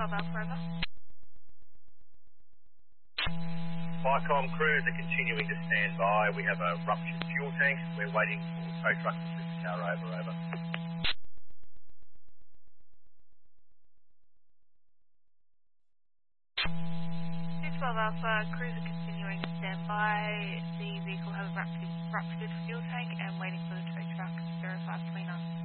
12 Alpha over. Vicom crews are continuing to stand by. We have a ruptured fuel tank. We're waiting for tow truck to switch the tower over. 12 Alpha, crews are continuing to stand by. The vehicle has a ruptured fuel tank and waiting for the tow truck to verify 29.